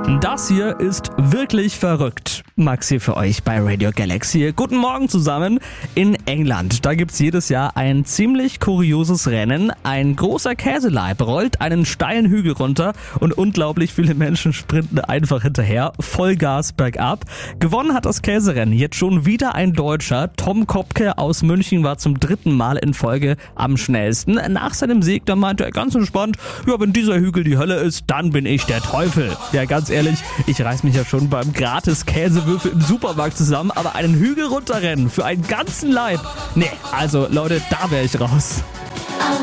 Das hier ist wirklich verrückt. Max hier für euch bei Radio Galaxy. Guten Morgen zusammen. In England, da gibt's jedes Jahr ein ziemlich kurioses Rennen. Ein großer Käseleib rollt einen steilen Hügel runter und unglaublich viele Menschen sprinten einfach hinterher. Vollgas bergab. Gewonnen hat das Käserennen jetzt schon wieder ein Deutscher. Tom Kopke aus München war zum 3. Mal in Folge am schnellsten. Nach seinem Sieg, da meinte er ganz entspannt, ja, wenn dieser Hügel die Hölle ist, dann bin ich der Teufel. Ja, ganz ehrlich, ich reiß mich ja schon beim gratis Käsewürfel im Supermarkt zusammen, aber einen Hügel runterrennen für einen ganzen Leib? Nee, also Leute, da wäre ich raus.